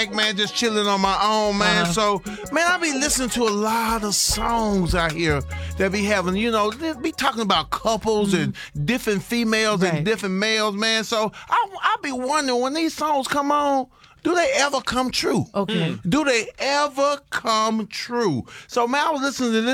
man, just chilling on my own, man. So, man, I be listening to a lot of songs out here that be having, they be talking about couples and different females and different males, man. So I be wondering when these songs come on, do they ever come true? Okay. Do they ever come true? So, man, I was listening to this